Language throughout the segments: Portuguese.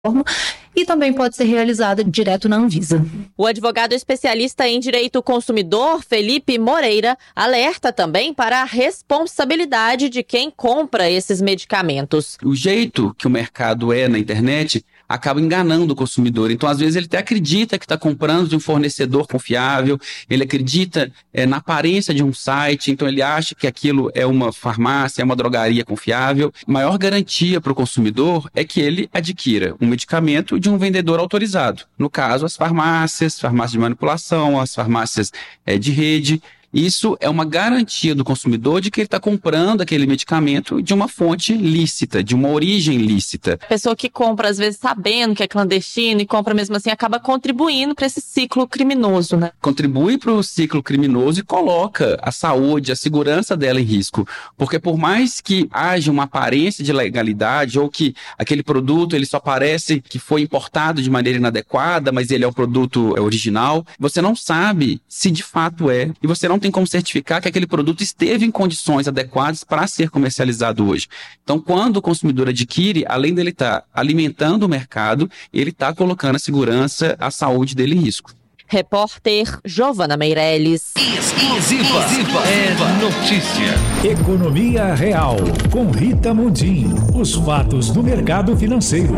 e também pode ser realizada direto na Anvisa. O advogado especialista em direito consumidor, Felipe Moreira, alerta também para a responsabilidade de quem compra esses medicamentos. O jeito que o mercado é na internet acaba enganando o consumidor. Então, às vezes, ele até acredita que está comprando de um fornecedor confiável, ele acredita na aparência de um site, então ele acha que aquilo é uma farmácia, é uma drogaria confiável. A maior garantia para o consumidor é que ele adquira um medicamento de um vendedor autorizado. No caso, as farmácias de manipulação, as farmácias de rede. Isso é uma garantia do consumidor de que ele está comprando aquele medicamento de uma fonte lícita, de uma origem lícita. A pessoa que compra, às vezes, sabendo que é clandestino e compra mesmo assim, acaba contribuindo para esse ciclo criminoso, né? Contribui para o ciclo criminoso e coloca a saúde, a segurança dela em risco. Porque por mais que haja uma aparência de legalidade ou que aquele produto ele só parece que foi importado de maneira inadequada, mas ele é o produto original, você não sabe se de fato é. E você não tem como certificar que aquele produto esteve em condições adequadas para ser comercializado hoje. Então, quando o consumidor adquire, além dele estar alimentando o mercado, ele está colocando a segurança, a saúde dele em risco. Repórter Giovana Meirelles. Exclusiva é notícia. Economia Real, com Rita Mundim. Os fatos do mercado financeiro.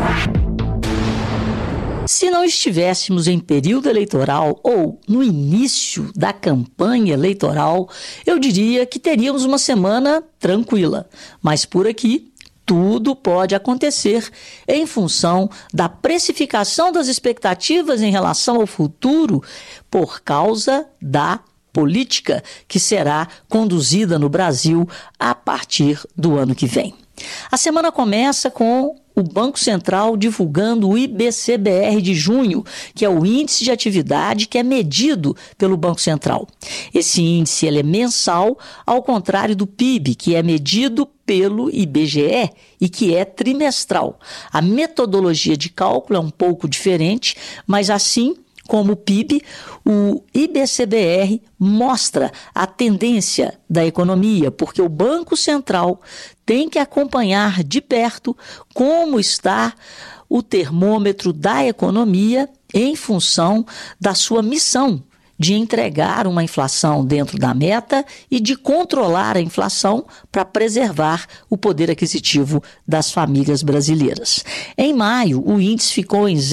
Se não estivéssemos em período eleitoral ou no início da campanha eleitoral, eu diria que teríamos uma semana tranquila. Mas por aqui, tudo pode acontecer em função da precificação das expectativas em relação ao futuro por causa da política que será conduzida no Brasil a partir do ano que vem. A semana começa com o Banco Central divulgando o IBCBR de junho, que é o índice de atividade que é medido pelo Banco Central. Esse índice ele é mensal, ao contrário do PIB, que é medido pelo IBGE e que é trimestral. A metodologia de cálculo é um pouco diferente, mas assim como o PIB, o IBCBR mostra a tendência da economia, porque o Banco Central tem que acompanhar de perto como está o termômetro da economia em função da sua missão de entregar uma inflação dentro da meta e de controlar a inflação para preservar o poder aquisitivo das famílias brasileiras. Em maio, o índice ficou em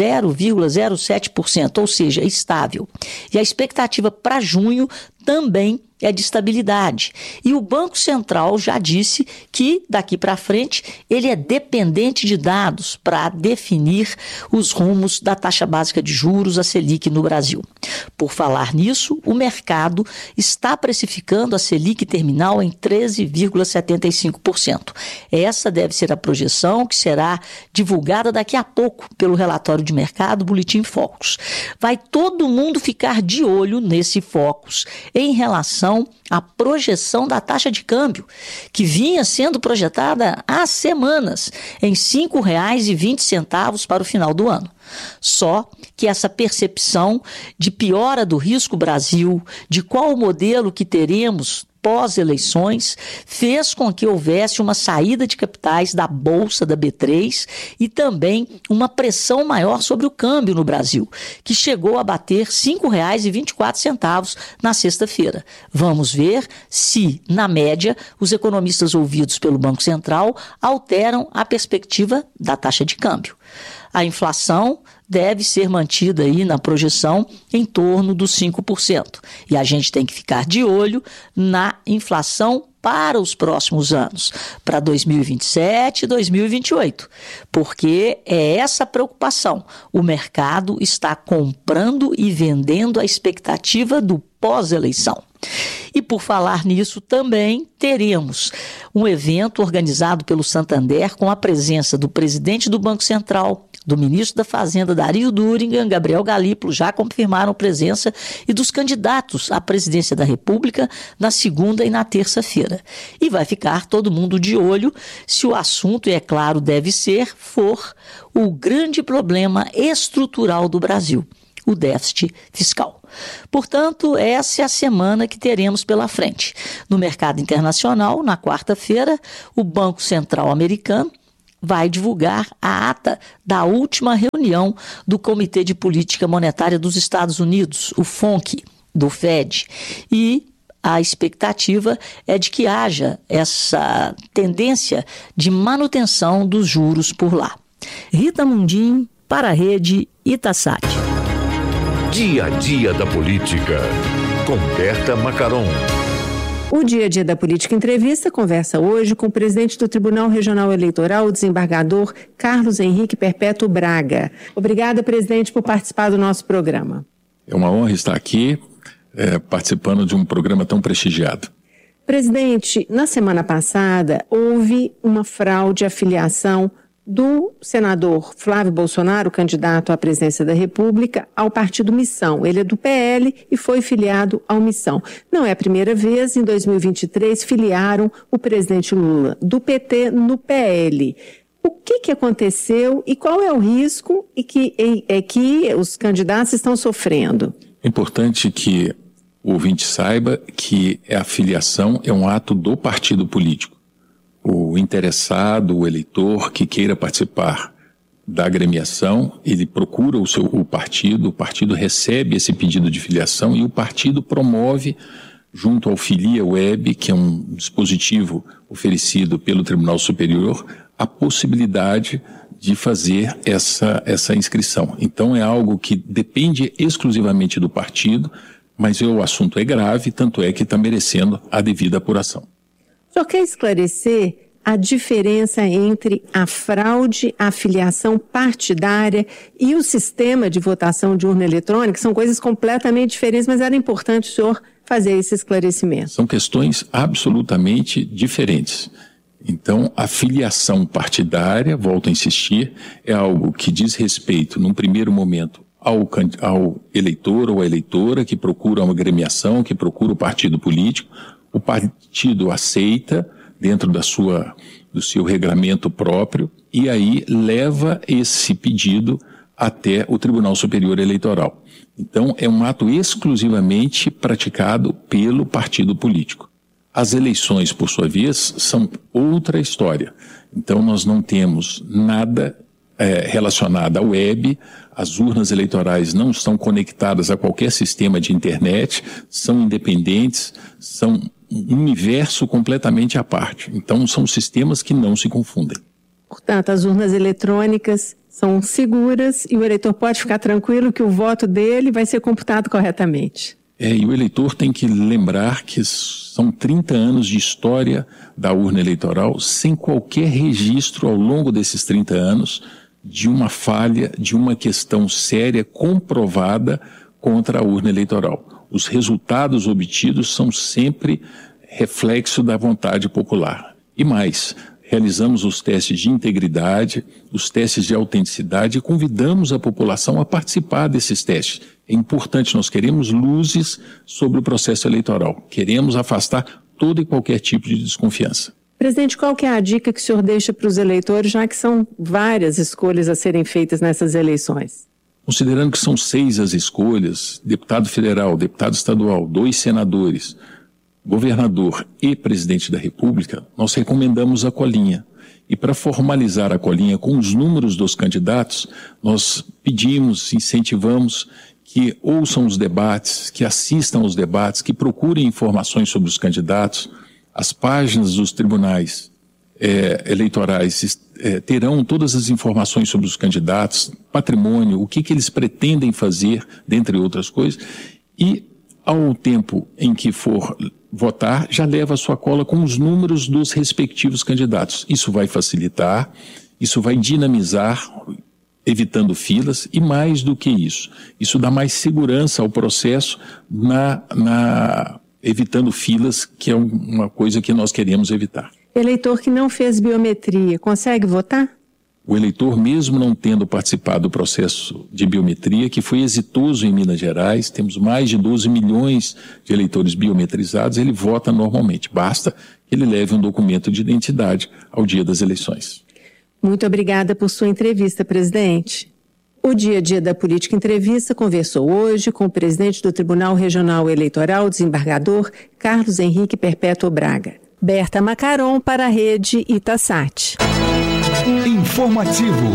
0,07%, ou seja, estável. E a expectativa para junho também é de estabilidade. E o Banco Central já disse que, daqui para frente, ele é dependente de dados para definir os rumos da taxa básica de juros, a Selic, no Brasil. Por falar nisso, o mercado está precificando a Selic terminal em 13,75%. Essa deve ser a projeção que será divulgada daqui a pouco pelo relatório de mercado Boletim Focus. Vai todo mundo ficar de olho nesse Focus em relação à projeção da taxa de câmbio, que vinha sendo projetada há semanas em R$ 5,20 para o final do ano. Só que essa percepção de piora do risco Brasil, de qual o modelo que teremos pós-eleições, fez com que houvesse uma saída de capitais da Bolsa da B3 e também uma pressão maior sobre o câmbio no Brasil, que chegou a bater R$ 5,24 na sexta-feira. Vamos ver se, na média, os economistas ouvidos pelo Banco Central alteram a perspectiva da taxa de câmbio. A inflação deve ser mantida aí na projeção em torno dos 5%. E a gente tem que ficar de olho na inflação para os próximos anos, para 2027 e 2028, porque é essa preocupação. O mercado está comprando e vendendo a expectativa do pós-eleição. E por falar nisso também teremos um evento organizado pelo Santander com a presença do presidente do Banco Central, do ministro da Fazenda, Dario Durigan, Gabriel Galípolo, já confirmaram presença, e dos candidatos à presidência da República na segunda e na terça-feira. E vai ficar todo mundo de olho se o assunto, e é claro, deve ser, for o grande problema estrutural do Brasil, o déficit fiscal. Portanto, essa é a semana que teremos pela frente. No mercado internacional, na quarta-feira, o Banco Central americano vai divulgar a ata da última reunião do Comitê de Política Monetária dos Estados Unidos, o FONC, do Fed, e a expectativa é de que haja essa tendência de manutenção dos juros por lá. Rita Mundim, para a Rede Itasat. Dia a dia da política, com Berta Macaron. O Dia a Dia da Política Entrevista conversa hoje com o presidente do Tribunal Regional Eleitoral, o desembargador Carlos Henrique Perpétuo Braga. Obrigada, presidente, por participar do nosso programa. É uma honra estar aqui participando de um programa tão prestigiado. Presidente, na semana passada houve uma fraude à filiação do senador Flávio Bolsonaro, candidato à presidência da República, ao partido Missão. Ele é do PL e foi filiado ao Missão. Não é a primeira vez, em 2023 filiaram o presidente Lula do PT no PL. O que aconteceu e qual é o risco que os candidatos estão sofrendo? É importante que o ouvinte saiba que a filiação é um ato do partido político. O interessado, o eleitor que queira participar da agremiação, ele procura o partido recebe esse pedido de filiação e o partido promove, junto ao Filia Web, que é um dispositivo oferecido pelo Tribunal Superior, a possibilidade de fazer essa inscrição. Então é algo que depende exclusivamente do partido, mas o assunto é grave, tanto é que está merecendo a devida apuração. O senhor quer esclarecer a diferença entre a fraude, a filiação partidária e o sistema de votação de urna eletrônica? São coisas completamente diferentes, mas era importante o senhor fazer esse esclarecimento. São questões absolutamente diferentes. Então, a filiação partidária, volto a insistir, é algo que diz respeito, num primeiro momento, ao eleitor ou à eleitora que procura uma agremiação, que procura o partido político. O partido aceita dentro do seu regramento próprio e aí leva esse pedido até o Tribunal Superior Eleitoral. Então, é um ato exclusivamente praticado pelo partido político. As eleições, por sua vez, são outra história. Então, nós não temos nada relacionado à web, as urnas eleitorais não estão conectadas a qualquer sistema de internet, são independentes, são um universo completamente à parte. Então, são sistemas que não se confundem. Portanto, as urnas eletrônicas são seguras e o eleitor pode ficar tranquilo que o voto dele vai ser computado corretamente. E o eleitor tem que lembrar que são 30 anos de história da urna eleitoral sem qualquer registro ao longo desses 30 anos de uma falha, de uma questão séria comprovada contra a urna eleitoral. Os resultados obtidos são sempre reflexo da vontade popular. E mais, realizamos os testes de integridade, os testes de autenticidade e convidamos a população a participar desses testes. É importante, nós queremos luzes sobre o processo eleitoral. Queremos afastar todo e qualquer tipo de desconfiança. Presidente, qual que é a dica que o senhor deixa para os eleitores, já que são várias escolhas a serem feitas nessas eleições? Considerando que são 6 as escolhas, deputado federal, deputado estadual, 2 senadores, governador e presidente da República, nós recomendamos a colinha. E para formalizar a colinha com os números dos candidatos, nós pedimos, incentivamos que ouçam os debates, que assistam aos debates, que procurem informações sobre os candidatos. As páginas dos tribunais eleitorais terão todas as informações sobre os candidatos, patrimônio, o que eles pretendem fazer, dentre outras coisas, e ao tempo em que for votar, já leva a sua cola com os números dos respectivos candidatos. Isso vai facilitar, isso vai dinamizar, evitando filas, e mais do que isso dá mais segurança ao processo evitando filas, que é uma coisa que nós queremos evitar. Eleitor que não fez biometria, consegue votar? O eleitor, mesmo não tendo participado do processo de biometria, que foi exitoso em Minas Gerais, temos mais de 12 milhões de eleitores biometrizados, ele vota normalmente. Basta que ele leve um documento de identidade ao dia das eleições. Muito obrigada por sua entrevista, presidente. O Dia a Dia da Política Entrevista conversou hoje com o presidente do Tribunal Regional Eleitoral, desembargador Carlos Henrique Perpétuo Braga. Berta Macaron para a Rede Itasat. Informativo.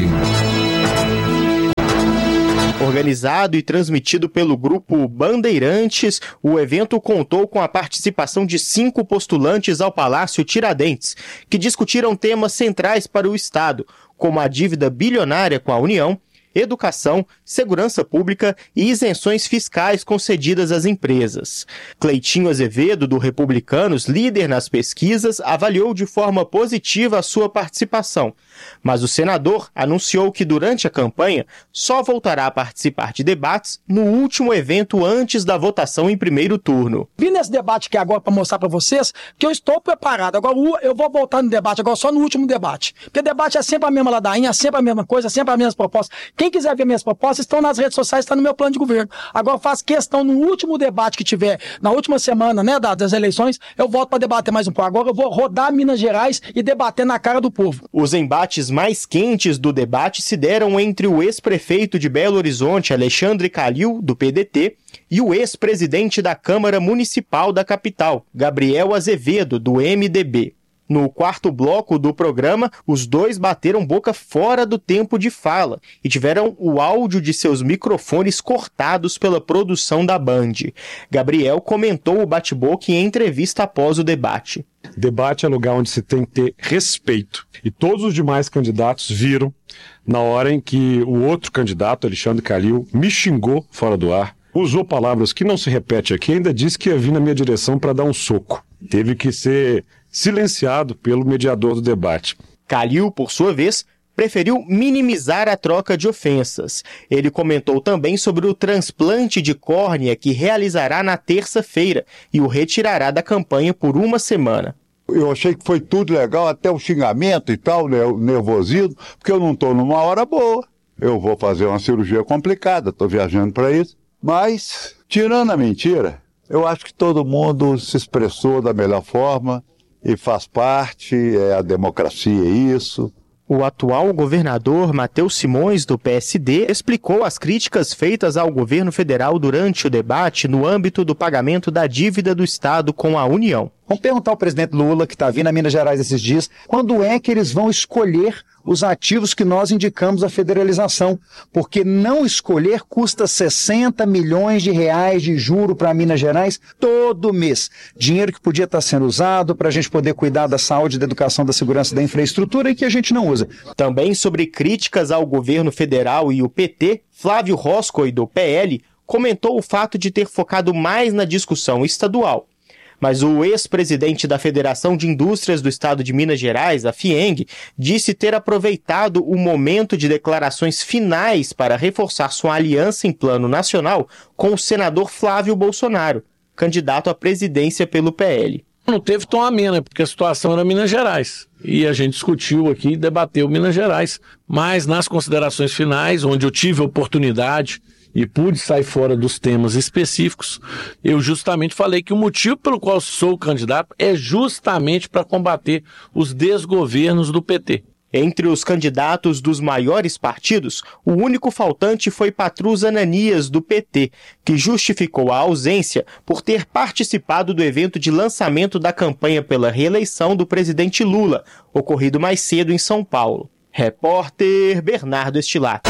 Organizado e transmitido pelo grupo Bandeirantes, o evento contou com a participação de 5 postulantes ao Palácio Tiradentes, que discutiram temas centrais para o Estado, como a dívida bilionária com a União, educação, segurança pública e isenções fiscais concedidas às empresas. Cleitinho Azevedo, do Republicanos, líder nas pesquisas, avaliou de forma positiva a sua participação, mas o senador anunciou que durante a campanha só voltará a participar de debates no último evento antes da votação em primeiro turno. Vim nesse debate aqui agora para mostrar para vocês que eu estou preparado. Agora eu vou voltar no debate, agora só no último debate. Porque debate é sempre a mesma ladainha, sempre a mesma coisa, sempre as mesmas propostas. Quem quiser ver minhas propostas, estão nas redes sociais, está no meu plano de governo. Agora eu faço questão, no último debate que tiver, na última semana, né, das eleições, eu volto para debater mais um pouco. Agora eu vou rodar Minas Gerais e debater na cara do povo. Os embates mais quentes do debate se deram entre o ex-prefeito de Belo Horizonte, Alexandre Calil, do PDT, e o ex-presidente da Câmara Municipal da capital, Gabriel Azevedo, do MDB. No quarto bloco do programa, os dois bateram boca fora do tempo de fala e tiveram o áudio de seus microfones cortados pela produção da Band. Gabriel comentou o bate-boca em entrevista após o debate. Debate é lugar onde se tem que ter respeito. E todos os demais candidatos viram na hora em que o outro candidato, Alexandre Calil, me xingou fora do ar, usou palavras que não se repete aqui, ainda disse que ia vir na minha direção para dar um soco. Teve que ser silenciado pelo mediador do debate. Calil, por sua vez, preferiu minimizar a troca de ofensas. Ele comentou também sobre o transplante de córnea que realizará na terça-feira e o retirará da campanha por uma semana. Eu achei que foi tudo legal, até o xingamento e tal, o nervosismo, porque eu não estou numa hora boa. Eu vou fazer uma cirurgia complicada, estou viajando para isso. Mas, tirando a mentira, eu acho que todo mundo se expressou da melhor forma e faz parte, é a democracia isso. O atual governador Matheus Simões, do PSD, explicou as críticas feitas ao governo federal durante o debate no âmbito do pagamento da dívida do Estado com a União. Vamos perguntar ao presidente Lula, que está vindo a Minas Gerais esses dias, quando é que eles vão escolher os ativos que nós indicamos à federalização, porque não escolher custa 60 milhões de reais de juro para Minas Gerais todo mês. Dinheiro que podia estar sendo usado para a gente poder cuidar da saúde, da educação, da segurança, da infraestrutura e que a gente não usa. Também sobre críticas ao governo federal e o PT, Flávio Roscoe, do PL, comentou o fato de ter focado mais na discussão estadual. Mas o ex-presidente da Federação de Indústrias do Estado de Minas Gerais, a FIENG, disse ter aproveitado o momento de declarações finais para reforçar sua aliança em plano nacional com o senador Flávio Bolsonaro, candidato à presidência pelo PL. Não teve tom ameno, porque a situação era Minas Gerais. E a gente discutiu aqui e debateu Minas Gerais. Mas nas considerações finais, onde eu tive a oportunidade e pude sair fora dos temas específicos, eu justamente falei que o motivo pelo qual sou candidato é justamente para combater os desgovernos do PT. Entre os candidatos dos maiores partidos, o único faltante foi Patrus Ananias, do PT, que justificou a ausência por ter participado do evento de lançamento da campanha pela reeleição do presidente Lula, ocorrido mais cedo em São Paulo. Repórter Bernardo Estilato.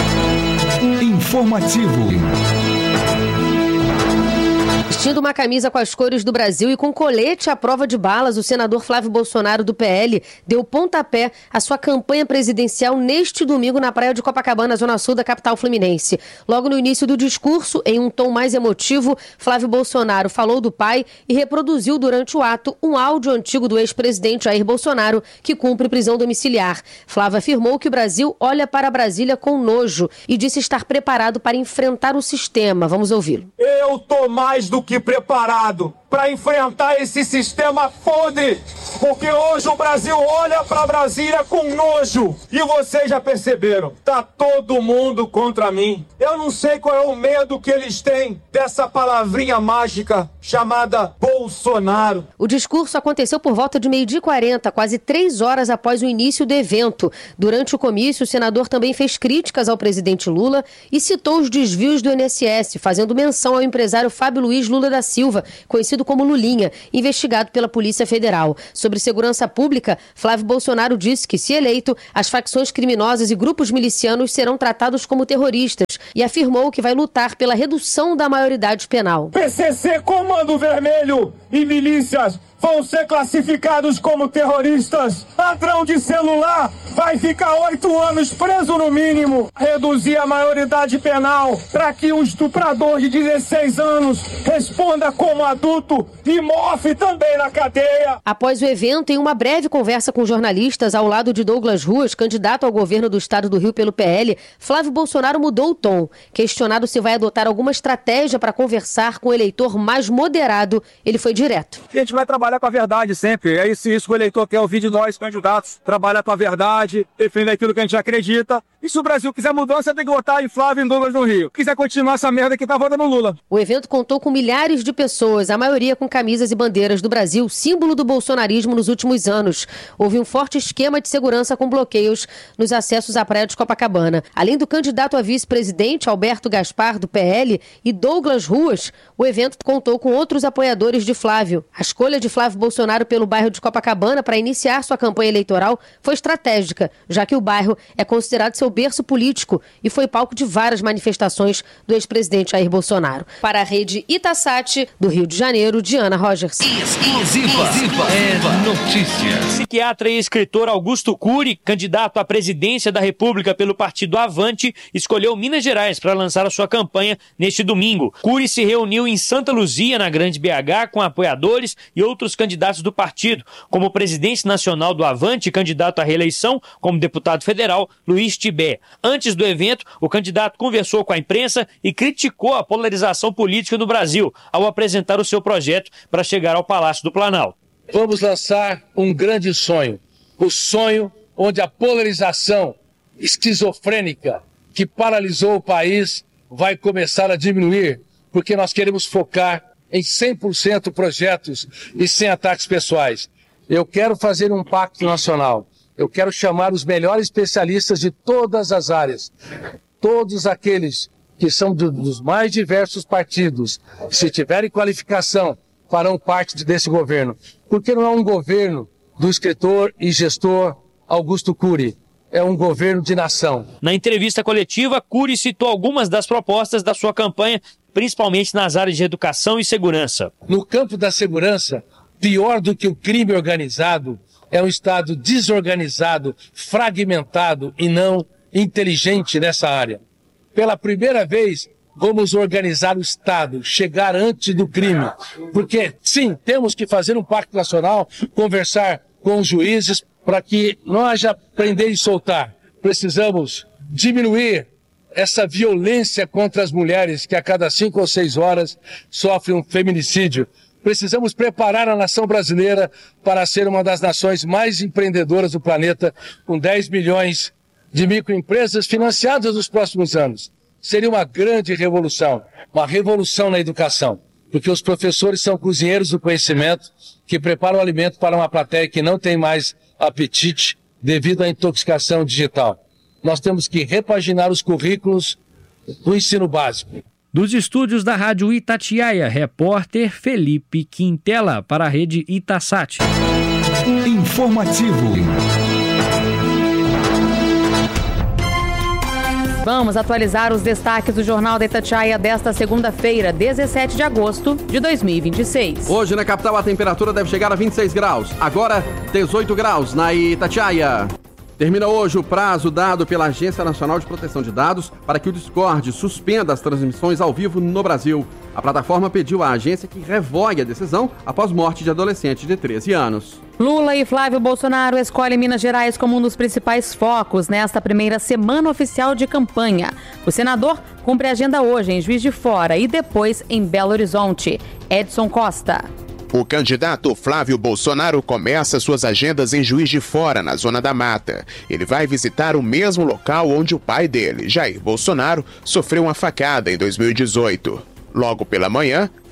Informativo. Vestindo uma camisa com as cores do Brasil e com colete à prova de balas, o senador Flávio Bolsonaro, do PL, deu pontapé à sua campanha presidencial neste domingo na praia de Copacabana, zona sul da capital fluminense. Logo no início do discurso, em um tom mais emotivo, Flávio Bolsonaro falou do pai e reproduziu durante o ato um áudio antigo do ex-presidente Jair Bolsonaro, que cumpre prisão domiciliar. Flávio afirmou que o Brasil olha para Brasília com nojo e disse estar preparado para enfrentar o sistema. Vamos ouvi-lo. Eu tô mais do que preparado para enfrentar esse sistema podre, porque hoje o Brasil olha para Brasília com nojo e vocês já perceberam, tá todo mundo contra mim. Eu não sei qual é o medo que eles têm dessa palavrinha mágica chamada Bolsonaro. O discurso aconteceu por volta de 12h40, quase 3 horas após o início do evento. Durante o comício, o senador também fez críticas ao presidente Lula e citou os desvios do INSS, fazendo menção ao empresário Fábio Luiz Lula da Silva, conhecido como Lulinha, investigado pela Polícia Federal. Sobre segurança pública, Flávio Bolsonaro disse que, se eleito, as facções criminosas e grupos milicianos serão tratados como terroristas e afirmou que vai lutar pela redução da maioridade penal. PCC, Comando Vermelho e milícias vão ser classificados como terroristas. Ladrão de celular vai ficar 8 anos preso no mínimo. Reduzir a maioridade penal para que o estuprador de 16 anos responda como adulto e morre também na cadeia. Após o evento, em uma breve conversa com jornalistas ao lado de Douglas Ruas, candidato ao governo do estado do Rio pelo PL, Flávio Bolsonaro mudou o tom. Questionado se vai adotar alguma estratégia para conversar com o eleitor mais moderado, ele foi direto. A gente vai trabalhar com a verdade sempre. É isso que o eleitor quer ouvir de nós, candidatos. Trabalhar com a verdade, defender aquilo que a gente acredita. E se o Brasil quiser mudança, tem que votar em Flávio e em Douglas no Rio. Quiser continuar essa merda que tá votando no Lula. O evento contou com milhares de pessoas, a maioria com camisas e bandeiras do Brasil, símbolo do bolsonarismo nos últimos anos. Houve um forte esquema de segurança com bloqueios nos acessos à praia de Copacabana. Além do candidato a vice-presidente, Alberto Gaspar, do PL, e Douglas Ruas, o evento contou com outros apoiadores de Flávio. A escolha de Flávio Bolsonaro pelo bairro de Copacabana para iniciar sua campanha eleitoral foi estratégica, já que o bairro é considerado seu berço político e foi palco de várias manifestações do ex-presidente Jair Bolsonaro. Para a rede Itasat, do Rio de Janeiro, Diana Rogers. Exclusiva é notícia. Psiquiatra e escritor Augusto Cury, candidato à presidência da República pelo partido Avante, escolheu Minas Gerais para lançar a sua campanha neste domingo. Cury se reuniu em Santa Luzia, na Grande BH, com apoiadores e outros candidatos do partido, como o presidente nacional do Avante, candidato à reeleição como deputado federal, Luiz Tibé. Antes do evento, o candidato conversou com a imprensa e criticou a polarização política no Brasil ao apresentar o seu projeto para chegar ao Palácio do Planalto. Vamos lançar um grande sonho, o sonho onde a polarização esquizofrênica que paralisou o país vai começar a diminuir, porque nós queremos focar em 100% projetos e sem ataques pessoais. Eu quero fazer um pacto nacional. Eu quero chamar os melhores especialistas de todas as áreas, todos aqueles que são dos mais diversos partidos, se tiverem qualificação, farão parte desse governo. Porque não é um governo do escritor e gestor Augusto Cury, é um governo de nação. Na entrevista coletiva, Cury citou algumas das propostas da sua campanha, principalmente nas áreas de educação e segurança. No campo da segurança, pior do que o crime organizado, é um Estado desorganizado, fragmentado e não inteligente nessa área. Pela primeira vez, vamos organizar o Estado, chegar antes do crime. Porque, sim, temos que fazer um pacto nacional, conversar com os juízes para que não haja prender e soltar. Precisamos diminuir essa violência contra as mulheres que a cada 5 ou 6 horas sofrem um feminicídio. Precisamos preparar a nação brasileira para ser uma das nações mais empreendedoras do planeta, com 10 milhões de microempresas financiadas nos próximos anos. Seria uma grande revolução, uma revolução na educação, porque os professores são cozinheiros do conhecimento que preparam o alimento para uma plateia que não tem mais apetite devido à intoxicação digital. Nós temos que repaginar os currículos do ensino básico. Dos estúdios da Rádio Itatiaia, repórter Felipe Quintela para a rede Itasat. Informativo. Vamos atualizar os destaques do Jornal da Itatiaia desta segunda-feira, 17 de agosto de 2026. Hoje na capital a temperatura deve chegar a 26 graus. Agora 18 graus na Itatiaia. Termina hoje o prazo dado pela Agência Nacional de Proteção de Dados para que o Discord suspenda as transmissões ao vivo no Brasil. A plataforma pediu à agência que revogue a decisão após morte de adolescente de 13 anos. Lula e Flávio Bolsonaro escolhem Minas Gerais como um dos principais focos nesta primeira semana oficial de campanha. O senador cumpre a agenda hoje em Juiz de Fora e depois em Belo Horizonte. Edson Costa. O candidato Flávio Bolsonaro começa suas agendas em Juiz de Fora, na Zona da Mata. Ele vai visitar o mesmo local onde o pai dele, Jair Bolsonaro, sofreu uma facada em 2018. Logo pela manhã,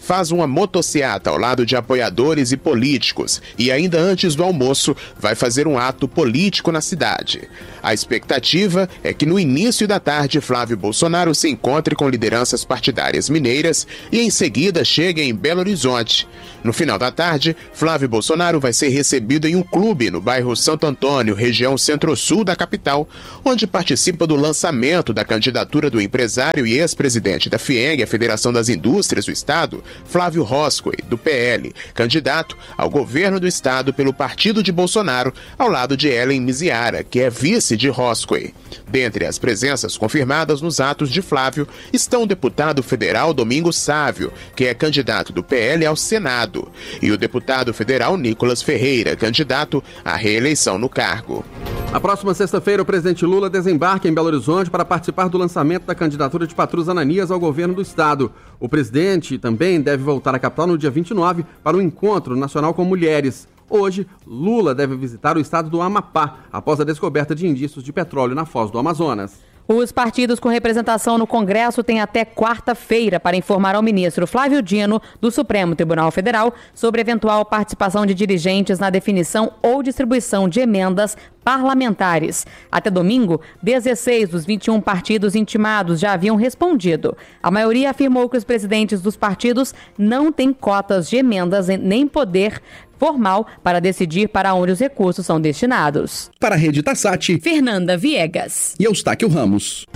faz uma motociata ao lado de apoiadores e políticos e ainda antes do almoço vai fazer um ato político na cidade. A expectativa é que no início da tarde Flávio Bolsonaro se encontre com lideranças partidárias mineiras e em seguida chegue em Belo Horizonte. No final da tarde, Flávio Bolsonaro vai ser recebido em um clube no bairro Santo Antônio, região centro-sul da capital, onde participa do lançamento da candidatura do empresário e ex-presidente da FIENG, a Federação das Indústrias do Estado, Flávio Roscoe, do PL, candidato ao governo do estado pelo partido de Bolsonaro, ao lado de Helen Miziara, que é vice de Roscoe. Dentre as presenças confirmadas nos atos de Flávio estão o deputado federal Domingos Sávio, que é candidato do PL ao Senado, e o deputado federal Nicolas Ferreira, candidato à reeleição no cargo. Na próxima sexta-feira, o presidente Lula desembarca em Belo Horizonte para participar do lançamento da candidatura de Patrus Ananias ao governo do estado. O presidente também deve voltar à capital no dia 29 para um encontro nacional com mulheres. Hoje, Lula deve visitar o estado do Amapá, após a descoberta de indícios de petróleo na foz do Amazonas. Os partidos com representação no Congresso têm até quarta-feira para informar ao ministro Flávio Dino, do Supremo Tribunal Federal, sobre eventual participação de dirigentes na definição ou distribuição de emendas parlamentares. Até domingo, 16 dos 21 partidos intimados já haviam respondido. A maioria afirmou que os presidentes dos partidos não têm cotas de emendas nem poder formal para decidir para onde os recursos são destinados. Para a Rede Itasati, Fernanda Viegas e Eustáquio Ramos.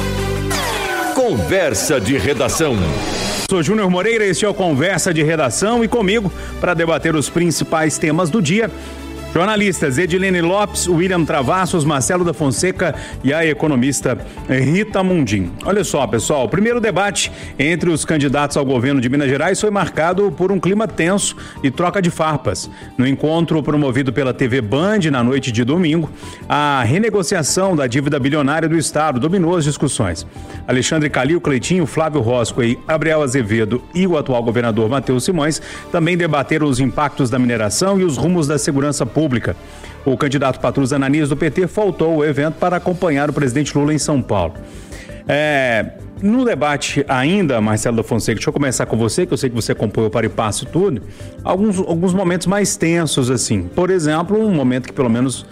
Conversa de redação. Sou Júnior Moreira, este é o Conversa de Redação e comigo para debater os principais temas do dia. Jornalistas Edilene Lopes, William Travassos, Marcelo da Fonseca e a economista Rita Mundim. Olha só, pessoal, o primeiro debate entre os candidatos ao governo de Minas Gerais foi marcado por um clima tenso e troca de farpas. No encontro promovido pela TV Band na noite de domingo, a renegociação da dívida bilionária do estado dominou as discussões. Alexandre Calil, Cleitinho, Flávio Roscoe, Gabriel Azevedo e o atual governador Matheus Simões também debateram os impactos da mineração e os rumos da segurança pública. O candidato Patrus Ananias do PT faltou ao evento para acompanhar o presidente Lula em São Paulo. No debate ainda, Marcelo da Fonseca, deixa eu começar com você, que eu sei que você acompanhou o para e passo tudo, alguns momentos mais tensos, assim. Por exemplo, um momento que pelo menos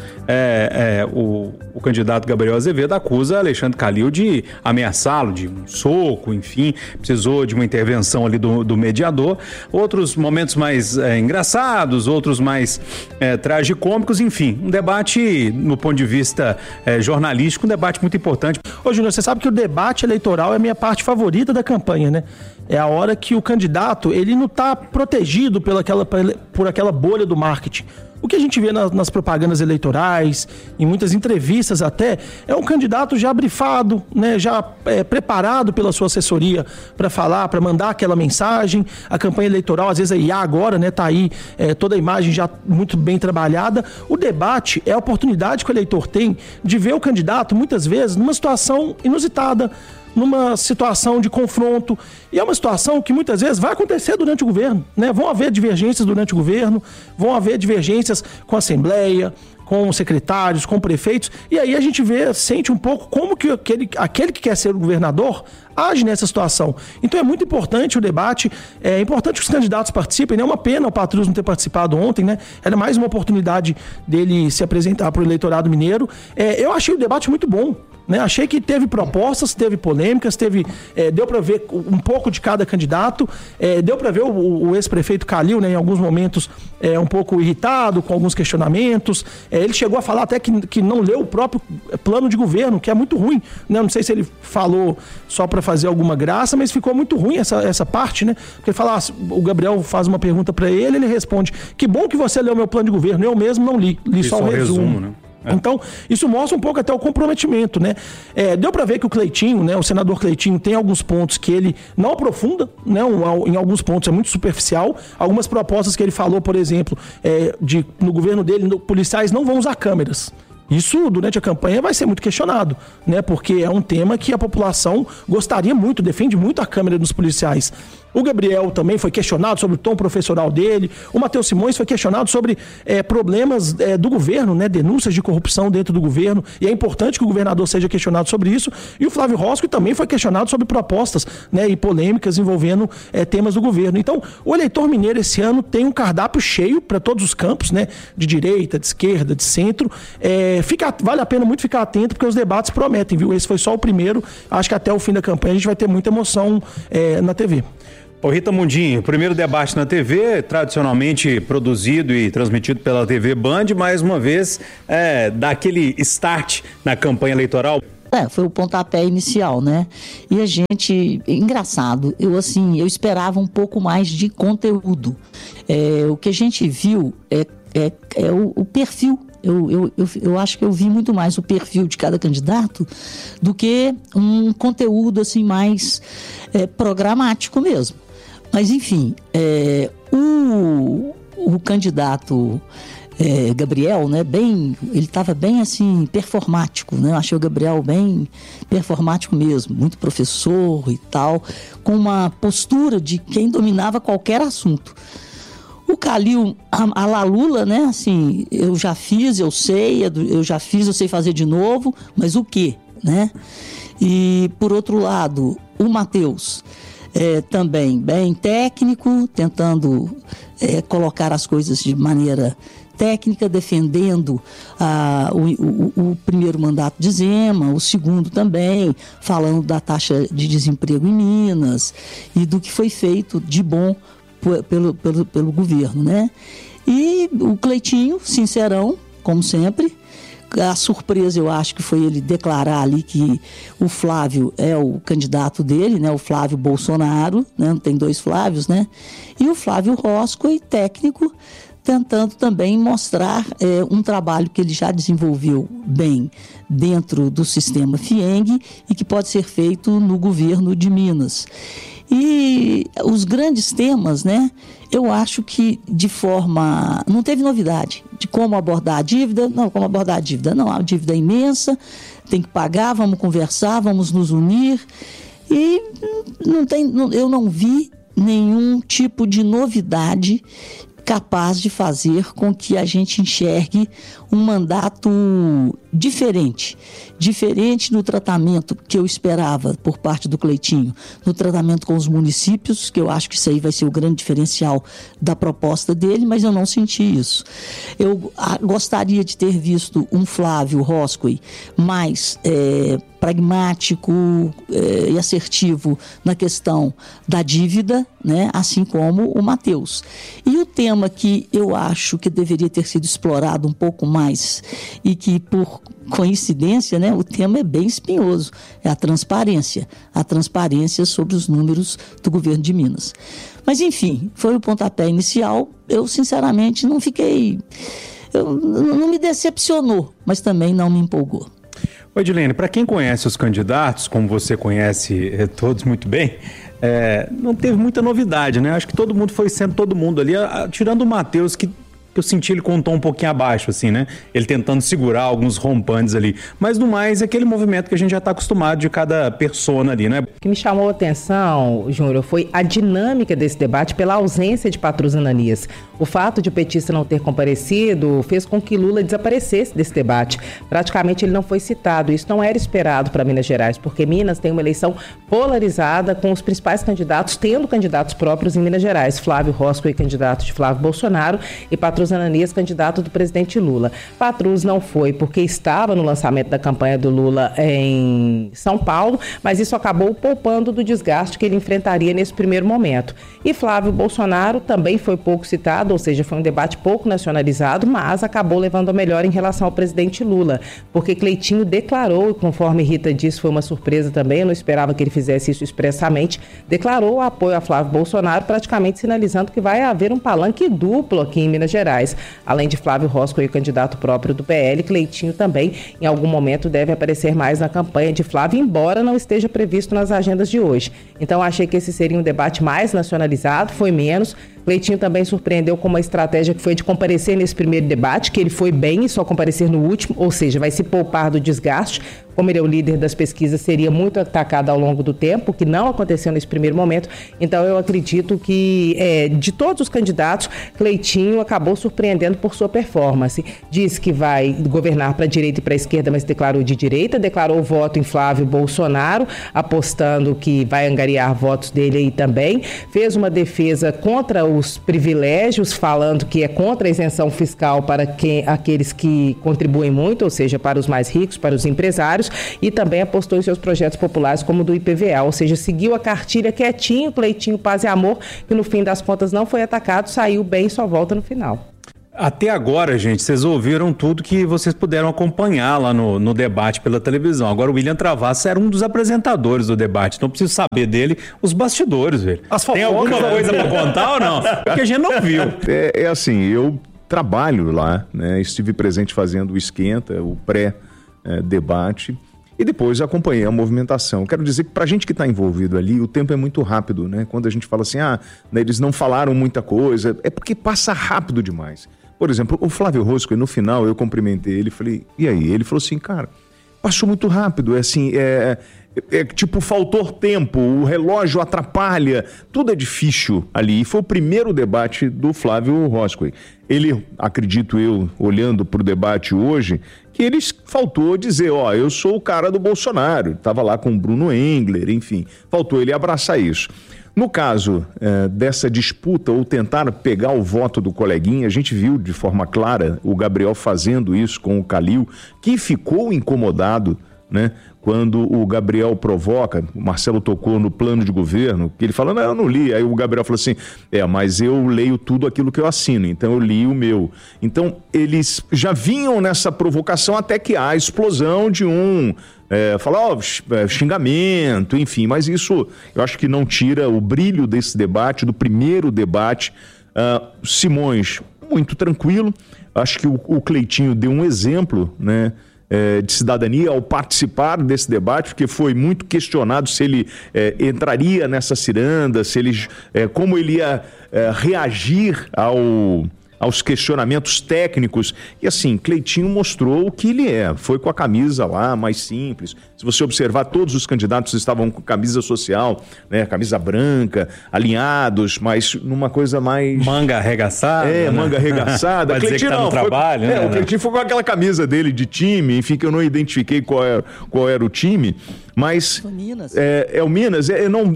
o candidato Gabriel Azevedo acusa Alexandre Calil de ameaçá-lo, de um soco, enfim, precisou de uma intervenção ali do mediador. Outros momentos mais engraçados, outros mais tragicômicos, enfim, um debate, no ponto de vista jornalístico, um debate muito importante. Ô Júnior, você sabe que o debate eleitoral é a minha parte favorita da campanha, né? É a hora que o candidato, ele não está protegido por aquela bolha do marketing. O que a gente vê nas propagandas eleitorais, em muitas entrevistas até, é um candidato já brifado, né, já preparado pela sua assessoria para falar, para mandar aquela mensagem. A campanha eleitoral, às vezes a IA agora, né, tá aí toda a imagem já muito bem trabalhada. O debate é a oportunidade que o eleitor tem de ver o candidato, muitas vezes, numa situação inusitada, numa situação de confronto, e é uma situação que muitas vezes vai acontecer durante o governo, né? Vão haver divergências durante o governo, vão haver divergências com a Assembleia, com secretários, com prefeitos, e aí a gente sente um pouco como que aquele que quer ser o governador age nessa situação. Então é muito importante o debate, é importante que os candidatos participem, né? É uma pena o Patrus não ter participado ontem, né? Era mais uma oportunidade dele se apresentar para o eleitorado mineiro. Eu achei o debate muito bom, né? Achei que teve propostas, teve polêmicas, deu para ver um pouco de cada candidato, deu para ver o ex-prefeito Calil, né, em alguns momentos um pouco irritado, com alguns questionamentos. Ele chegou a falar até que não leu o próprio plano de governo, que é muito ruim, né? Não sei se ele falou só para fazer alguma graça, mas ficou muito ruim essa parte, né? Porque ele fala, o Gabriel faz uma pergunta para ele responde: que bom que você leu meu plano de governo, eu mesmo não li só o resumo, né? Então, isso mostra um pouco até o comprometimento, né? Deu para ver que o Cleitinho, né, o senador Cleitinho, tem alguns pontos que ele não aprofunda, né? Em alguns pontos é muito superficial. Algumas propostas que ele falou, por exemplo, no governo dele, policiais não vão usar câmeras. Isso, durante a campanha, vai ser muito questionado, né? Porque é um tema que a população gostaria muito, defende muito a câmera dos policiais. O Gabriel também foi questionado sobre o tom professoral dele. O Matheus Simões foi questionado sobre problemas do governo, né? Denúncias de corrupção dentro do governo. E é importante que o governador seja questionado sobre isso. E o Flávio Roscoe também foi questionado sobre propostas, né? E polêmicas envolvendo temas do governo. Então, o eleitor mineiro esse ano tem um cardápio cheio para todos os campos, né? De direita, de esquerda, de centro. Vale a pena muito ficar atento, porque os debates prometem, viu? Esse foi só o primeiro. Acho que até o fim da campanha a gente vai ter muita emoção na TV. Ô Rita Mundim, o primeiro debate na TV, tradicionalmente produzido e transmitido pela TV Band, mais uma vez, dá aquele start na campanha eleitoral. Foi o pontapé inicial, né? E a gente, engraçado, eu esperava um pouco mais de conteúdo. O que a gente viu é o perfil. Eu acho que eu vi muito mais o perfil de cada candidato do que um conteúdo assim mais programático mesmo. Mas enfim, o candidato Gabriel, né, ele estava bem assim performático, né? Eu achei o Gabriel bem performático mesmo, muito professor e tal, com uma postura de quem dominava qualquer assunto. O Calil, a la Lula, né, assim, eu já fiz, eu sei fazer de novo, mas o quê, né? E, por outro lado, o Matheus, também bem técnico, tentando colocar as coisas de maneira técnica, defendendo o primeiro mandato de Zema, o segundo também, falando da taxa de desemprego em Minas e do que foi feito de bom pelo governo, né? E o Cleitinho, sincerão, como sempre. A surpresa, eu acho que foi ele declarar ali que o Flávio é o candidato dele, né? O Flávio Bolsonaro, né? Não tem dois Flávios, né? E o Flávio Roscoe, técnico, tentando também mostrar um trabalho que ele já desenvolveu bem dentro do sistema FIENG e que pode ser feito no governo de Minas. E os grandes temas, né? Eu acho que não teve novidade de como abordar a dívida. Não, a dívida é imensa, tem que pagar, vamos conversar, vamos nos unir. E eu não vi nenhum tipo de novidade capaz de fazer com que a gente enxergue um mandato diferente no tratamento que eu esperava por parte do Cleitinho, no tratamento com os municípios, que eu acho que isso aí vai ser o grande diferencial da proposta dele, mas eu não senti isso. Eu gostaria de ter visto um Flávio Roscoe mais pragmático e assertivo na questão da dívida, né? Assim como o Matheus. E o tema que eu acho que deveria ter sido explorado um pouco mais e que, por coincidência, né, o tema é bem espinhoso, é a transparência sobre os números do governo de Minas. Mas, enfim, foi o pontapé inicial. Eu, sinceramente, não me decepcionou, mas também não me empolgou. Oi, Edilene, para quem conhece os candidatos, como você conhece todos muito bem, não teve muita novidade, né? Acho que todo mundo foi sendo todo mundo ali, tirando o Matheus, que eu senti ele com um tom um pouquinho abaixo, assim, né? Ele tentando segurar alguns rompantes ali. Mas, no mais, é aquele movimento que a gente já está acostumado de cada persona ali, né? O que me chamou a atenção, Júnior, foi a dinâmica desse debate pela ausência de Patrus Ananias. O fato de o petista não ter comparecido fez com que Lula desaparecesse desse debate. Praticamente ele não foi citado. Isso não era esperado para Minas Gerais, porque Minas tem uma eleição polarizada, com os principais candidatos tendo candidatos próprios em Minas Gerais. Flávio Roscoe, candidato de Flávio Bolsonaro, e Patrus Ananias, candidato do presidente Lula. Patrus não foi porque estava no lançamento da campanha do Lula em São Paulo, mas isso acabou poupando do desgaste que ele enfrentaria nesse primeiro momento. E Flávio Bolsonaro também foi pouco citado, ou seja, foi um debate pouco nacionalizado, mas acabou levando a melhor em relação ao presidente Lula, porque Cleitinho declarou, e conforme Rita disse, foi uma surpresa também, eu não esperava que ele fizesse isso expressamente, declarou o apoio a Flávio Bolsonaro, praticamente sinalizando que vai haver um palanque duplo aqui em Minas Gerais. Gerais. Além de Flávio Roscoe, o candidato próprio do PL, Cleitinho também, em algum momento, deve aparecer mais na campanha de Flávio, embora não esteja previsto nas agendas de hoje. Então, achei que esse seria um debate mais nacionalizado, foi menos. Cleitinho também surpreendeu com uma estratégia que foi de comparecer nesse primeiro debate, que ele foi bem e só comparecer no último, ou seja, vai se poupar do desgaste. Como ele é o líder das pesquisas, seria muito atacado ao longo do tempo, que não aconteceu nesse primeiro momento. Então, eu acredito que, de todos os candidatos, Cleitinho acabou surpreendendo por sua performance. Disse que vai governar para a direita e para a esquerda, mas declarou de direita, declarou voto em Flávio Bolsonaro, apostando que vai angariar votos dele aí também. Fez uma defesa contra os privilégios, falando que é contra a isenção fiscal para aqueles que contribuem muito, ou seja, para os mais ricos, para os empresários, e também apostou em seus projetos populares como o do IPVA, ou seja, seguiu a cartilha quietinho, Cleitinho, paz e amor, que no fim das contas não foi atacado, saiu bem e só volta no final. Até agora, gente, vocês ouviram tudo que vocês puderam acompanhar lá no debate pela televisão. Agora o William Travassos era um dos apresentadores do debate, então preciso saber dele os bastidores, velho. Tem alguma coisa pra contar ou não? Porque a gente não viu. É assim, eu trabalho lá, né? Estive presente fazendo o esquenta, o pré-debate, e depois acompanhei a movimentação. Quero dizer que pra gente que está envolvido ali, o tempo é muito rápido, né? Quando a gente fala assim, né, eles não falaram muita coisa, é porque passa rápido demais. Por exemplo, o Flávio Roscoe, no final, eu cumprimentei ele, falei, e aí? Ele falou assim, cara, passou muito rápido, tipo, faltou tempo, o relógio atrapalha, tudo é difícil ali. E foi o primeiro debate do Flávio Roscoe. Ele, acredito eu, olhando para o debate hoje, que ele faltou dizer, eu sou o cara do Bolsonaro, estava lá com o Bruno Engler, enfim, faltou ele abraçar isso. No caso dessa disputa, ou tentar pegar o voto do coleguinha, a gente viu de forma clara o Gabriel fazendo isso com o Calil, que ficou incomodado, né? Quando o Gabriel provoca, o Marcelo tocou no plano de governo, que ele fala, não, eu não li. Aí o Gabriel falou assim, mas eu leio tudo aquilo que eu assino, então eu li o meu. Então eles já vinham nessa provocação até que há a explosão de xingamento, enfim. Mas isso eu acho que não tira o brilho desse debate, do primeiro debate. Simões, muito tranquilo. Acho que o Cleitinho deu um exemplo, né? De cidadania ao participar desse debate, porque foi muito questionado se ele entraria nessa ciranda, se ele, como ele ia reagir aos questionamentos técnicos. E assim, Cleitinho mostrou o que ele é. Foi com a camisa lá, mais simples. Se você observar, todos os candidatos estavam com camisa social, né? Camisa branca, alinhados, mas numa coisa mais... Manga arregaçada. Né? Manga arregaçada. Vai dizer que tá no trabalho, né? O Cleitinho foi com aquela camisa dele de time, enfim, que eu não identifiquei qual era o time. Mas Minas. É o Minas? Eu não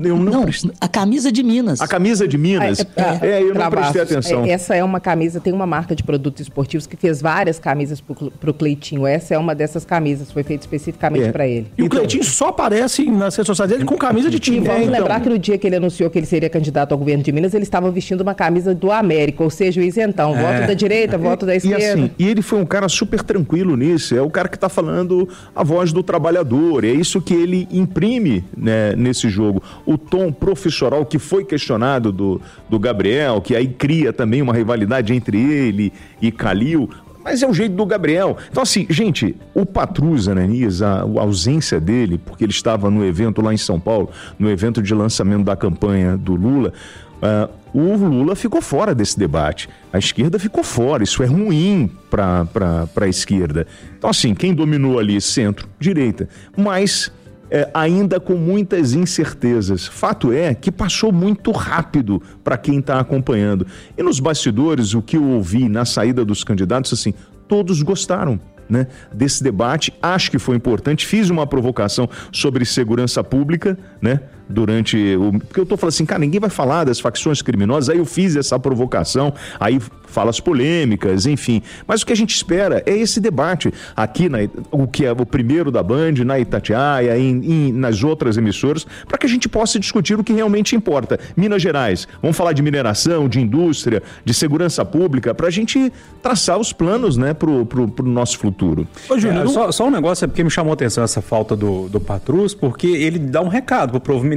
a camisa de Minas. A camisa de Minas? Eu não prestei atenção. Essa é uma camisa, tem uma marca de produtos esportivos que fez várias camisas pro Cleitinho. Essa é uma dessas camisas, foi feita especificamente para ele. E o Cleitinho só aparece nas redes sociais dele com camisa de time. E vamos lembrar que no dia que ele anunciou que ele seria candidato ao governo de Minas, ele estava vestindo uma camisa do América, ou seja, o isentão. Voto da direita, voto da esquerda. E ele foi um cara super tranquilo nisso. É o cara que está falando a voz do trabalhador. É isso que ele imprime, né, nesse jogo. O tom profissional que foi questionado do Gabriel, que aí cria também uma rivalidade entre ele e Calil, mas é o jeito do Gabriel. Então assim, gente, o Patrus Ananias, a ausência dele, porque ele estava no evento lá em São Paulo, no evento de lançamento da campanha do Lula, o Lula ficou fora desse debate, a esquerda ficou fora, isso é ruim para a esquerda. Então assim, quem dominou ali, centro, direita, mas ainda com muitas incertezas. Fato é que passou muito rápido para quem está acompanhando. E nos bastidores, o que eu ouvi na saída dos candidatos, assim, todos gostaram, né, desse debate. Acho que foi importante. Fiz uma provocação sobre segurança pública, né, porque eu tô falando assim, cara, ninguém vai falar das facções criminosas. Aí eu fiz essa provocação, aí falas polêmicas, enfim. Mas o que a gente espera é esse debate aqui, o que é o primeiro da Band, na Itatiaia, nas outras emissoras, para que a gente possa discutir o que realmente importa. Minas Gerais, vamos falar de mineração, de indústria, de segurança pública, para a gente traçar os planos, né, pro nosso futuro. Ô, Júnior, só um negócio, é porque me chamou a atenção essa falta do Patrus, porque ele dá um recado pro povo mineiro.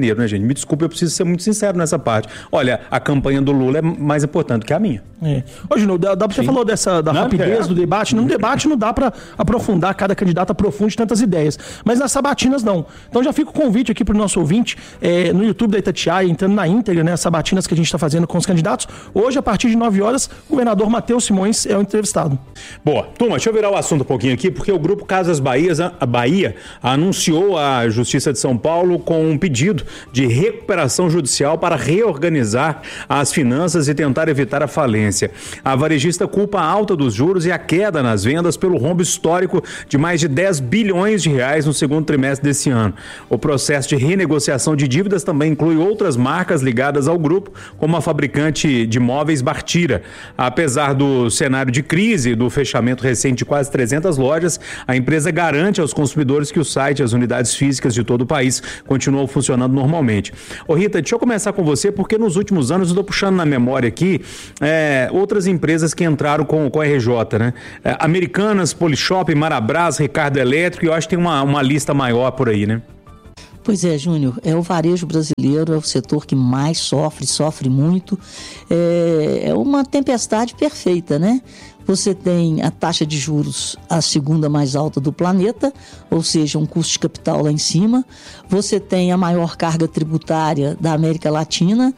Janeiro, né, gente? Me desculpe, eu preciso ser muito sincero nessa parte. Olha, a campanha do Lula é mais importante que a minha. Ô, Gino, você falou da rapidez do debate. No debate não dá para aprofundar, cada candidato aprofunde tantas ideias. Mas nas sabatinas não. Então já fica o convite aqui para o nosso ouvinte, no YouTube da Itatiaia, entrando na íntegra, né, as sabatinas que a gente está fazendo com os candidatos. Hoje, a partir de 9 horas, o governador Matheus Simões é o entrevistado. Boa. Turma, deixa eu virar o assunto um pouquinho aqui, porque o Grupo Casas Bahia anunciou à Justiça de São Paulo com um pedido de recuperação judicial para reorganizar as finanças e tentar evitar a falência. A varejista culpa a alta dos juros e a queda nas vendas pelo rombo histórico de mais de 10 bilhões de reais no segundo trimestre desse ano. O processo de renegociação de dívidas também inclui outras marcas ligadas ao grupo, como a fabricante de móveis Bartira. Apesar do cenário de crise e do fechamento recente de quase 300 lojas, a empresa garante aos consumidores que o site e as unidades físicas de todo o país continuam funcionando normalmente. Ô Rita, deixa eu começar com você, porque nos últimos anos, eu estou puxando na memória aqui, outras empresas que entraram com a RJ, né? Americanas, Polishop, Marabras, Ricardo Elétrico, e eu acho que tem uma lista maior por aí, né? Pois é, Júnior, o varejo brasileiro é o setor que mais sofre muito. É uma tempestade perfeita, né? Você tem a taxa de juros a segunda mais alta do planeta, ou seja, um custo de capital lá em cima. Você tem a maior carga tributária da América Latina,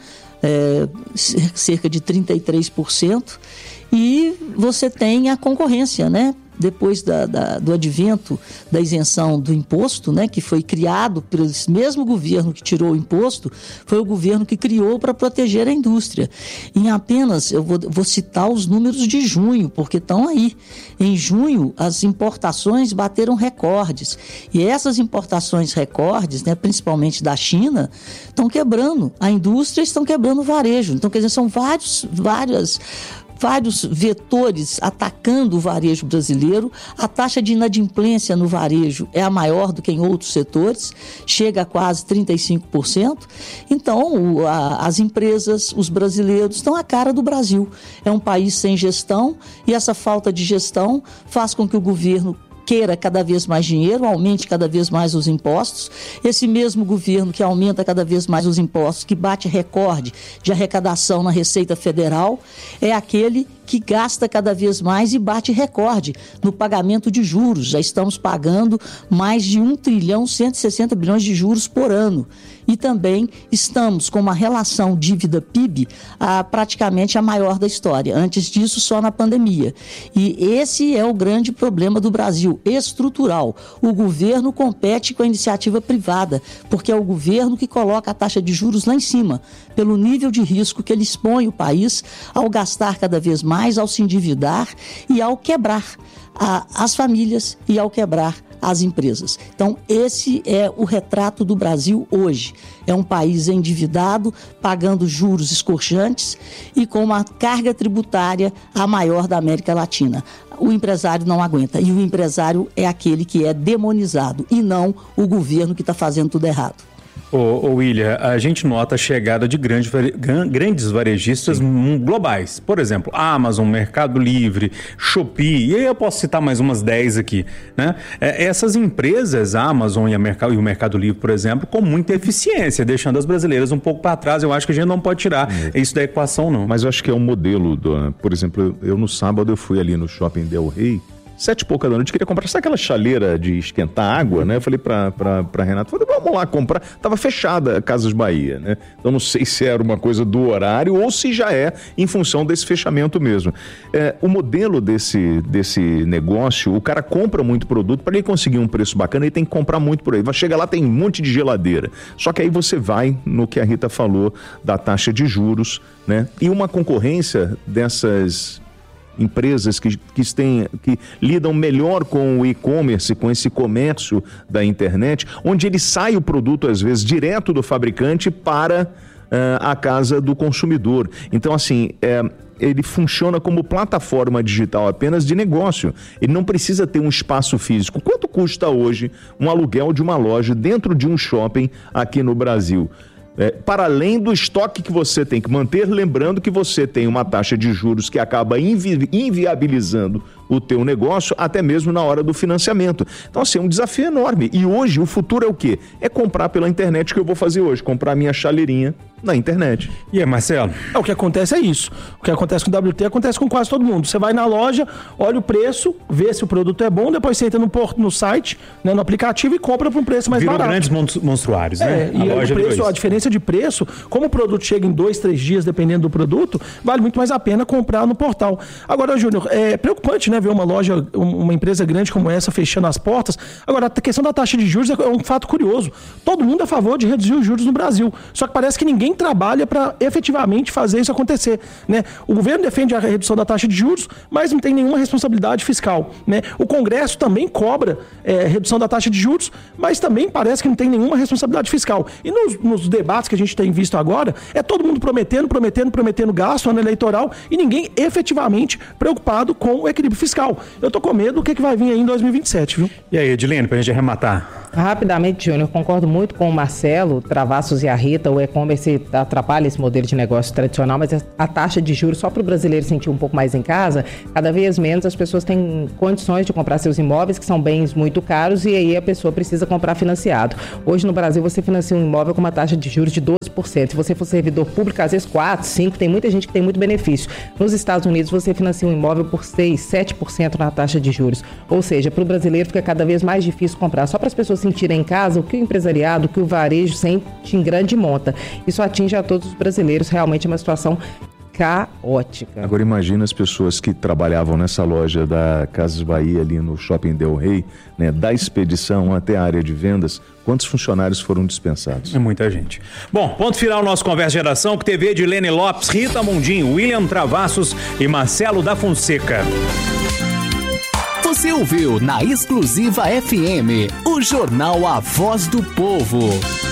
cerca de 33%, e você tem a concorrência, né? Depois do advento da isenção do imposto, né, que foi criado pelo mesmo governo que tirou o imposto, foi o governo que criou para proteger a indústria. Em apenas, eu vou citar os números de junho, porque estão aí. Em junho, as importações bateram recordes. E essas importações recordes, né, principalmente da China, estão quebrando a indústria, estão quebrando o varejo. Então, quer dizer, são vários vetores atacando o varejo brasileiro. A taxa de inadimplência no varejo é a maior do que em outros setores, chega a quase 35%. Então, as empresas, os brasileiros estão à cara do Brasil. É um país sem gestão e essa falta de gestão faz com que o governo queira cada vez mais dinheiro, aumente cada vez mais os impostos. Esse mesmo governo que aumenta cada vez mais os impostos, que bate recorde de arrecadação na Receita Federal, é aquele que gasta cada vez mais e bate recorde no pagamento de juros. Já estamos pagando mais de 1,160 trilhão de juros por ano. E também estamos com uma relação dívida-PIB praticamente a maior da história. Antes disso, só na pandemia. E esse é o grande problema do Brasil, estrutural. O governo compete com a iniciativa privada, porque é o governo que coloca a taxa de juros lá em cima, pelo nível de risco que ele expõe o país ao gastar cada vez mais, ao se endividar e ao quebrar as famílias e ao quebrar as empresas. Então, esse é o retrato do Brasil hoje. É um país endividado, pagando juros escorchantes e com uma carga tributária a maior da América Latina. O empresário não aguenta. E o empresário é aquele que é demonizado e não o governo que está fazendo tudo errado. Ô William, a gente nota a chegada de grandes varejistas globais. Por exemplo, Amazon, Mercado Livre, Shopee, e aí eu posso citar mais umas 10 aqui, né? Essas empresas, a Amazon e o Mercado Livre, por exemplo, com muita eficiência, deixando as brasileiras um pouco para trás. Eu acho que a gente não pode tirar isso da equação, não. Mas eu acho que é um modelo, por exemplo, eu no sábado eu fui ali no Shopping Del Rey, 7h pouca da noite, queria comprar, sabe aquela chaleira de esquentar água, né? Eu falei pra Renato, vamos lá comprar. Tava fechada a Casas Bahia, né? Então não sei se era uma coisa do horário ou se já é em função desse fechamento mesmo. O modelo desse negócio, o cara compra muito produto, para ele conseguir um preço bacana, ele tem que comprar muito por aí. Vai chegar lá, tem um monte de geladeira. Só que aí você vai no que a Rita falou da taxa de juros, né? E uma concorrência dessas empresas que lidam melhor com o e-commerce, com esse comércio da internet, onde ele sai o produto, às vezes, direto do fabricante para a casa do consumidor. Então, assim, ele funciona como plataforma digital apenas de negócio. Ele não precisa ter um espaço físico. Quanto custa hoje um aluguel de uma loja dentro de um shopping aqui no Brasil? Para além do estoque que você tem que manter, lembrando que você tem uma taxa de juros que acaba inviabilizando o teu negócio, até mesmo na hora do financiamento. Então, assim, é um desafio enorme. E hoje, o futuro é o quê? É comprar pela internet, que eu vou fazer hoje, comprar minha chaleirinha na internet. E aí, Marcelo? O que acontece é isso. O que acontece com o WT acontece com quase todo mundo. Você vai na loja, olha o preço, vê se o produto é bom, depois você entra no site, né, no aplicativo e compra por um preço mais barato. Virou grandes monstruários, né? A diferença de preço, como o produto chega em 2, 3 dias, dependendo do produto, vale muito mais a pena comprar no portal. Agora, Júnior, é preocupante, né, ver uma loja, uma empresa grande como essa fechando as portas. Agora, a questão da taxa de juros é um fato curioso. Todo mundo é a favor de reduzir os juros no Brasil. Só que parece que ninguém trabalha para efetivamente fazer isso acontecer, né? O governo defende a redução da taxa de juros, mas não tem nenhuma responsabilidade fiscal, né? O Congresso também cobra redução da taxa de juros, mas também parece que não tem nenhuma responsabilidade fiscal. E nos debates que a gente tem visto agora, é todo mundo prometendo gasto, ano eleitoral, e ninguém efetivamente preocupado com o equilíbrio fiscal. Eu tô com medo do que vai vir aí em 2027, viu? E aí, Edilene, pra gente arrematar. Rapidamente, Júnior, eu concordo muito com o Marcelo Travassos e a Rita. O e-commerce atrapalha esse modelo de negócio tradicional, mas a taxa de juros, só para o brasileiro sentir um pouco mais em casa, cada vez menos as pessoas têm condições de comprar seus imóveis, que são bens muito caros, e aí a pessoa precisa comprar financiado. Hoje no Brasil você financia um imóvel com uma taxa de juros de 12%. Se você for servidor público, às vezes 4%, 5%, tem muita gente que tem muito benefício. Nos Estados Unidos você financia um imóvel por 6%, 7% na taxa de juros. Ou seja, para o brasileiro fica cada vez mais difícil comprar. Só para as pessoas sentirem em casa o que o empresariado, o que o varejo sente em grande monta. Isso atinge a todos os brasileiros. Realmente é uma situação caótica. Agora imagina as pessoas que trabalhavam nessa loja da Casas Bahia ali no Shopping Del Rey, né, da expedição até a área de vendas, quantos funcionários foram dispensados? É muita gente. Bom, ponto final nosso Conversa de Geração, que teve Edilene Lopes, Rita Mundim, William Travassos e Marcelo da Fonseca. Você ouviu na Exclusiva FM, o Jornal A Voz do Povo.